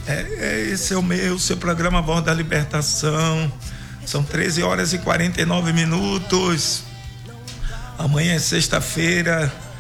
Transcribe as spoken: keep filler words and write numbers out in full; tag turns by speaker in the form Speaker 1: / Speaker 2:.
Speaker 1: É, é, esse é o meu, seu programa Voz da Libertação. São treze horas e quarenta e nove minutos. Amanhã é sexta-feira.